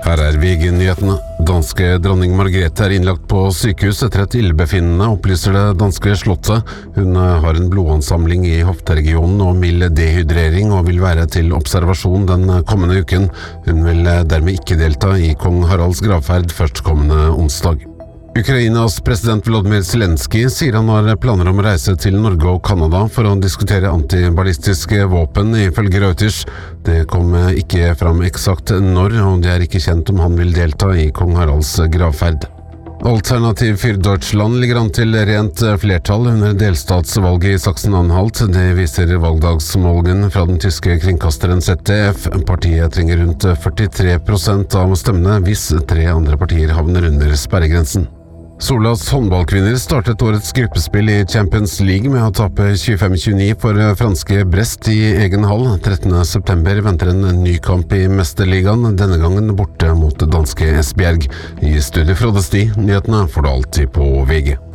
Her VG-nyhetene. Danske dronning Margrethe innlagt på sykehus etter et illebefinnende, opplyser det danske slottet. Hun har en blodansamling i hofteregionen og mild dehydrering og vil være til observasjon den kommende uken. Hun vil dermed ikke delta i kong Haralds gravferd førstkommende onsdag. Ukrainas president Volodymyr Zelensky sier han har planer om å reise til Norge og Kanada for å diskutere antiballistiske våpen, ifølge Reuters. Det kom ikke fram eksakt når, og det er ikke kjent om han vil delta i kong Haralds gravferd. Alternativ für Deutschland ligger an til rent flertall under delstatsvalget i Sachsen-Anhalt. Det viser valgdagsmålingen fra den tyske kringkasteren ZDF. Partiet trenger rundt 43% av stemmene hvis 3 andre partier havner under sperregrensen. Solas håndballkvinner startet årets gruppespill i Champions League med å tape 25-29 for franske Brest i egen hall. 13. september venter en ny kamp i Mesterligaen, denne gangen borte mot danske Esbjerg. I studiet Frode Sti, nyhetene får du alltid på VG.